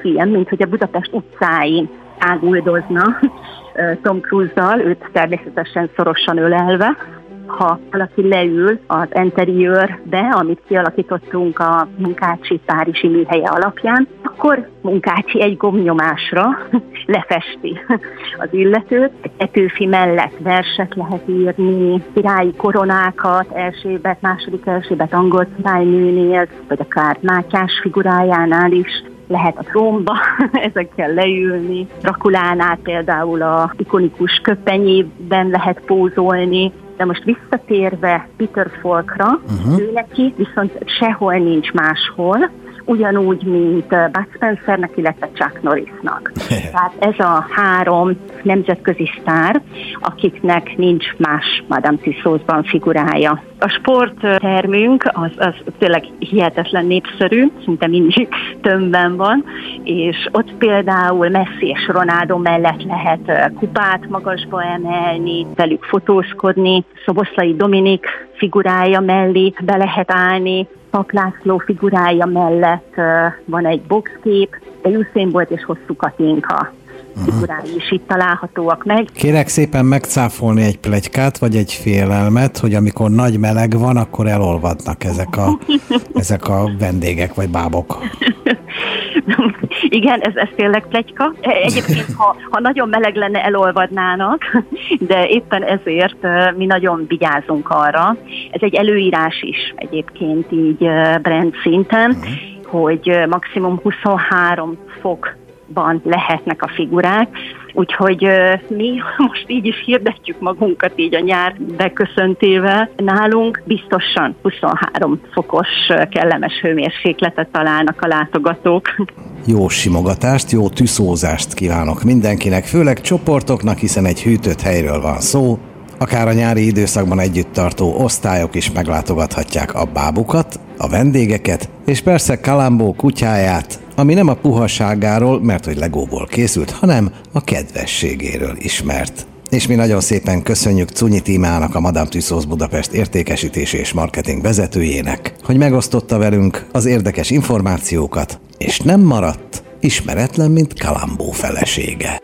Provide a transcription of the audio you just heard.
film, mint hogy a Budapest utcáin águldozna Tom Cruise-zal, őt természetesen szorosan ölelve. Ha valaki leül az interiőrbe, amit kialakítottunk a Munkácsi párizsi műhelye alapján, akkor Munkácsi egy gombnyomásra lefesti az illetőt. Egy Petőfi mellett verset lehet írni, királyi koronákat, Erzsébet, második Erzsébet angol királynőnél, vagy akár Mátyás figurájánál is lehet a trónba ezekkel leülni. Drakulánál például a ikonikus köpenyében lehet pózolni, de most visszatérve Peter Falkra, ő neki viszont sehol nincs máshol, ugyanúgy, mint Bud Spencernek, illetve Chuck Norrisnak. Tehát ez a 3 nemzetközi sztár, akiknek nincs más Madame Tussauds-ban figurája. A sporttermünk az tényleg hihetetlen népszerű, szinte mindig tömbben van, és ott például Messi és Ronaldo mellett lehet kupát magasba emelni, velük fotózkodni, Szoboszlai Dominik figurája mellé be lehet állni, Pap László figurája mellett van egy boxkép, de Usain Bolt és Hosszú Katinka figurái is itt találhatóak meg. Kérek szépen megcáfolni egy pletykát, vagy egy félelmet, hogy amikor nagy meleg van, akkor elolvadnak ezek a vendégek, vagy bábok. Igen, ez tényleg pletyka. Egyébként, ha nagyon meleg lenne, elolvadnának, de éppen ezért mi nagyon vigyázunk arra. Ez egy előírás is egyébként így brand szinten, hogy maximum 23 fokban lehetnek a figurák, úgyhogy mi most így is hirdetjük magunkat így a nyár beköszöntével. Nálunk biztosan 23 fokos kellemes hőmérsékletet találnak a látogatók. Jó simogatást, jó tüszózást kívánok mindenkinek, főleg csoportoknak, hiszen egy hűtött helyről van szó. Akár a nyári időszakban együtt tartó osztályok is meglátogathatják a bábukat, a vendégeket, és persze Kalambó kutyáját, ami nem a puhaságáról, mert hogy legóból készült, hanem a kedvességéről ismert. És mi nagyon szépen köszönjük Czunyi Tímának, a Madame Tussauds Budapest értékesítési és marketing vezetőjének, hogy megosztotta velünk az érdekes információkat, és nem maradt ismeretlen, mint Kalambó felesége.